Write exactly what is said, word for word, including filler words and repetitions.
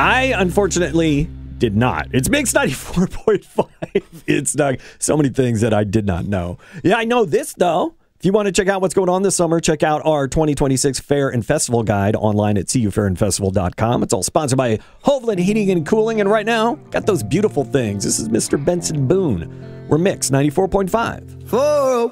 I, unfortunately, did not. It's Mix ninety-four point five. It's Doug. So many things that I did not know. Yeah, I know this, though. If you want to check out what's going on this summer, check out our twenty twenty-six Fair and Festival Guide online at c u fair and festival dot com. It's all sponsored by Hovland Heating and Cooling. And right now, got those beautiful things. This is Mister Benson Boone. We're Mix ninety-four point five. For